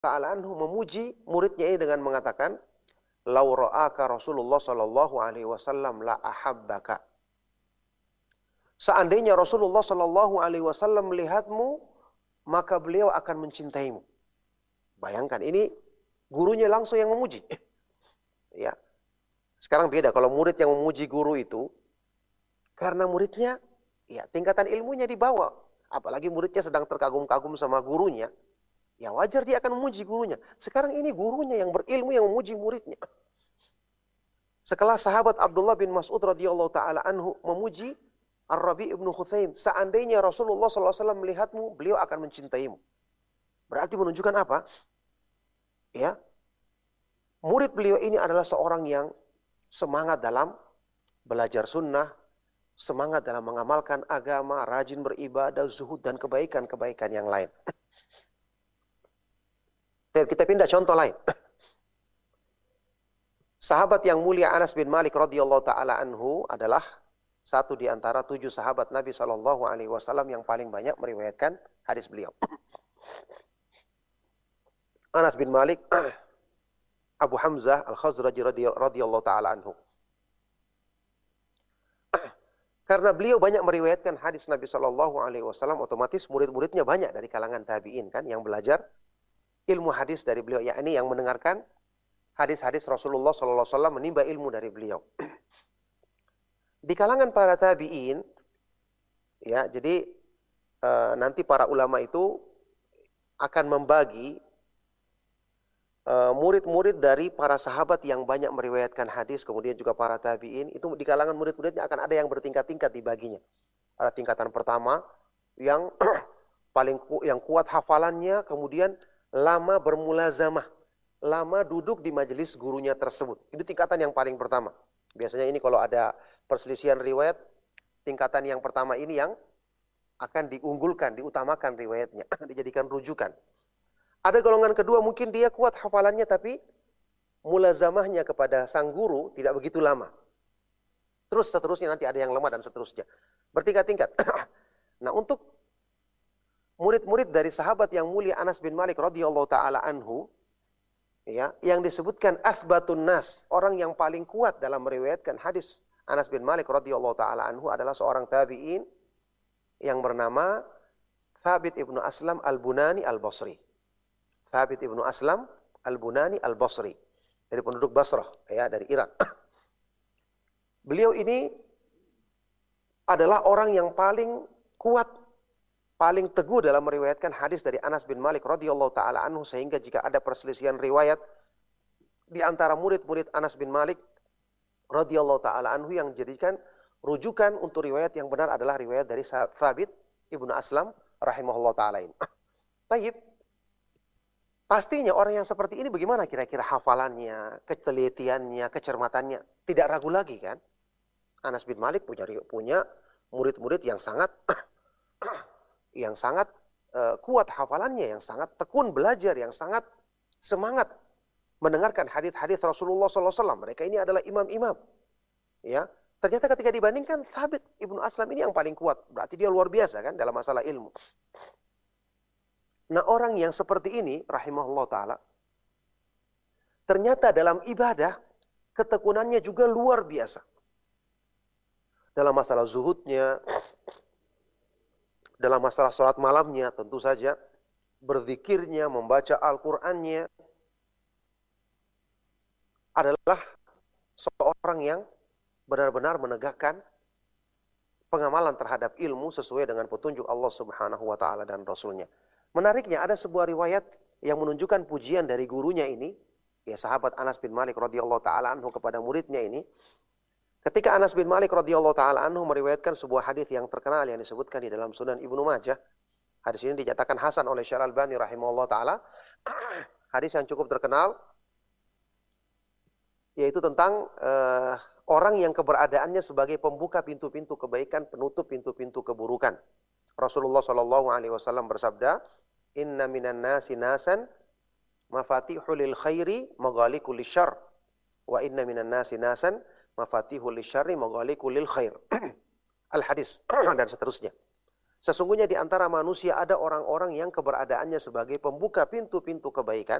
Ta'ala anhu memuji muridnya ini dengan mengatakan, "Lau ra'aka Rasulullah sallallahu alaihi wasallam la ahabbaka." Seandainya Rasulullah sallallahu alaihi wasallam melihatmu, maka beliau akan mencintaimu. Bayangkan, ini gurunya langsung yang memuji. Ya. Sekarang beda kalau murid yang memuji guru itu, karena muridnya ya tingkatan ilmunya di bawah. Apalagi muridnya sedang terkagum-kagum sama gurunya, ya wajar dia akan memuji gurunya. Sekarang ini gurunya yang berilmu yang memuji muridnya. Sekelas sahabat Abdullah bin Mas'ud radhiyallahu taala anhu memuji Ar-Rabi' ibnu Khuthaim, seandainya Rasulullah SAW melihatmu, beliau akan mencintaimu. Berarti menunjukkan apa? Ya, murid beliau ini adalah seorang yang semangat dalam belajar sunnah, semangat dalam mengamalkan agama, rajin beribadah, zuhud, dan kebaikan-kebaikan yang lain. Kita pindah contoh lain. Sahabat yang mulia Anas bin Malik radhiyallahu taala anhu adalah satu di antara 7 sahabat Nabi SAW yang paling banyak meriwayatkan hadis beliau. Anas bin Malik Abu Hamzah Al-Khazraji radhiyallahu taala anhu. Karena beliau banyak meriwayatkan hadis Nabi SAW, otomatis murid-muridnya banyak dari kalangan tabi'in kan yang belajar ilmu hadis dari beliau, yakni yang mendengarkan hadis-hadis Rasulullah SAW menimba ilmu dari beliau. Di kalangan para tabi'in, ya, jadi nanti para ulama itu akan membagi murid-murid dari para sahabat yang banyak meriwayatkan hadis, kemudian juga para tabi'in, itu di kalangan murid-muridnya akan ada yang bertingkat-tingkat dibaginya. Ada tingkatan pertama yang yang kuat hafalannya, kemudian lama bermulazamah, lama duduk di majelis gurunya tersebut. Itu tingkatan yang paling pertama. Biasanya ini kalau ada perselisihan riwayat, tingkatan yang pertama ini yang akan diunggulkan, diutamakan riwayatnya, dijadikan rujukan. Ada golongan kedua, mungkin dia kuat hafalannya tapi mulazamahnya kepada sang guru tidak begitu lama. Terus seterusnya nanti ada yang lemah dan seterusnya. Bertingkat-tingkat. Nah, untuk murid-murid dari sahabat yang mulia Anas bin Malik radhiyallahu taala anhu, ya, yang disebutkan athbatun nas, orang yang paling kuat dalam meriwayatkan hadis Anas bin Malik radhiyallahu taala anhu adalah seorang tabi'in yang bernama Thabit ibnu Aslam al-Bunani al-Basri. Thabit ibnu Aslam al-Bunani al-Basri, dari penduduk Basrah, ya, dari Irak. Beliau ini adalah orang yang paling kuat, paling teguh dalam meriwayatkan hadis dari Anas bin Malik radhiyallahu taala anhu, sehingga jika ada perselisihan riwayat di antara murid-murid Anas bin Malik radhiyallahu taala anhu, yang dijadikan rujukan untuk riwayat yang benar adalah riwayat dari Thabit ibnu Aslam rahimahullah taala ini. Baik. Pastinya orang yang seperti ini bagaimana kira-kira hafalannya, ketelitiannya, kecermatannya? Tidak ragu lagi kan? Anas bin Malik punya murid-murid yang sangat kuat hafalannya, yang sangat tekun belajar, yang sangat semangat mendengarkan hadis-hadis Rasulullah SAW. Mereka ini adalah imam-imam. Ya, ternyata ketika dibandingkan Thabit ibnu Aslam ini yang paling kuat. Berarti dia luar biasa kan dalam masalah ilmu. Nah, orang yang seperti ini, rahimahullah ta'ala, ternyata dalam ibadah, ketekunannya juga luar biasa. Dalam masalah zuhudnya, dalam masalah sholat malamnya, tentu saja, berzikirnya, membaca Al-Qur'annya, adalah seorang yang benar-benar menegakkan pengamalan terhadap ilmu sesuai dengan petunjuk Allah Subhanahu wa ta'ala dan Rasulnya. Menariknya, ada sebuah riwayat yang menunjukkan pujian dari gurunya ini, ya, sahabat Anas bin Malik radhiyallahu taala anhu kepada muridnya ini. Ketika Anas bin Malik radhiyallahu taala anhu meriwayatkan sebuah hadis yang terkenal yang disebutkan di dalam Sunan Ibnu Majah. Hadis ini dinyatakan hasan oleh Syekh Al-Albani rahimahullah taala. Hadis yang cukup terkenal, yaitu tentang orang yang keberadaannya sebagai pembuka pintu-pintu kebaikan, penutup pintu-pintu keburukan. Rasulullah SAW bersabda, "Inna minan nasi nasan mafatihul lil khairi maghaliqul lisyarr, wa inna minan nasi nasan mafatihul lisyarri maghaliqul lil khair." Al-hadis dan seterusnya. Sesungguhnya di antara manusia ada orang-orang yang keberadaannya sebagai pembuka pintu-pintu kebaikan.